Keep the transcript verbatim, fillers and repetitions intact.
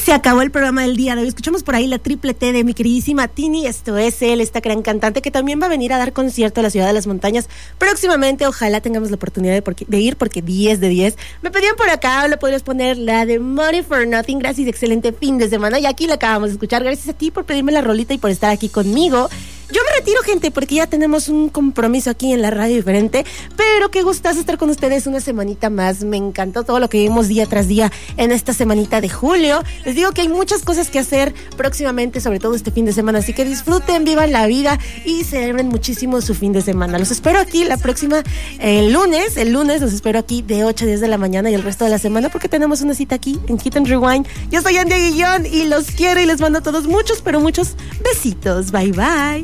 Se acabó el programa del día de hoy. Escuchamos por ahí la triple T de mi queridísima Tini. Esto es él, esta gran cantante que también va a venir a dar concierto a la Ciudad de las Montañas próximamente. Ojalá tengamos la oportunidad de, porque, de ir porque diez de diez. Me pedían por acá, lo podrías poner la de Money for Nothing. Gracias, excelente fin de semana. Y aquí la acabamos de escuchar. Gracias a ti por pedirme la rolita y por estar aquí conmigo. Yo me retiro, gente, porque ya tenemos un compromiso aquí en la radio diferente, pero qué gustazo estar con ustedes una semanita más. Me encantó todo lo que vimos día tras día en esta semanita de julio. Les digo que hay muchas cosas que hacer próximamente, sobre todo este fin de semana, así que disfruten, vivan la vida y celebren muchísimo su fin de semana. Los espero aquí la próxima, el lunes, el lunes los espero aquí de ocho a diez de la mañana y el resto de la semana porque tenemos una cita aquí en Hit and Rewind. Yo soy Andy Aguillón y los quiero y les mando a todos muchos, pero muchos besitos. Bye, bye.